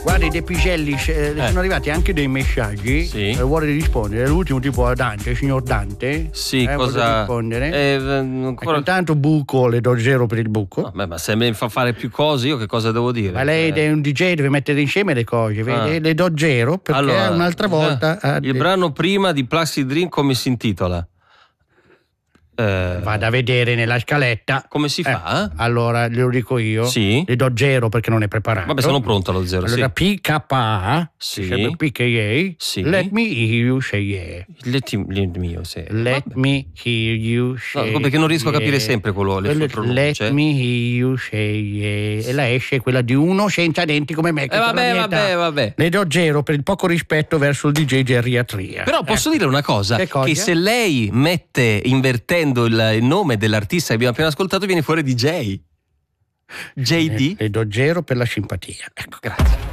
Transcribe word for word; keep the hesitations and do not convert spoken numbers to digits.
Guardi, De Picelli, eh. sono arrivati anche dei messaggi. Sì. Eh, vuole rispondere. L'ultimo tipo a Dante, il signor Dante. Sì, eh, cosa. Vuole rispondere. Eh, ancora... ecco, intanto buco, le do zero per il buco. No, beh, ma se mi fa fare più cose, io che cosa devo dire? Ma lei è un D J, deve mettere insieme le cose, vede? Ah. Le do zero perché allora, un'altra volta. Eh, il de... brano prima di Plastic Dream come si intitola? Eh, Vado a vedere nella scaletta. Come si fa? Eh, allora glielo dico io. Sì. Le do zero perché non è preparato. Vabbè, sono pronto allo zero. Allora sì. P K A. Sì. P K A. Sì. Let me hear you say yeah. Let, let me you say. Let Vabbè. me hear you say. No, perché non riesco yeah. a capire sempre quello le sue pronunce. Let me hear you say yeah. E la esce quella di uno senza denti come me. Eh vabbè, vabbè, vabbè. Le do zero per il poco rispetto verso il D J geriatria. Però posso ecco. dire una cosa, che, cosa? Che se lei mette invertendo il, il nome dell'artista che abbiamo appena ascoltato viene fuori D J. J D. Le do zero per la simpatia. Ecco, grazie.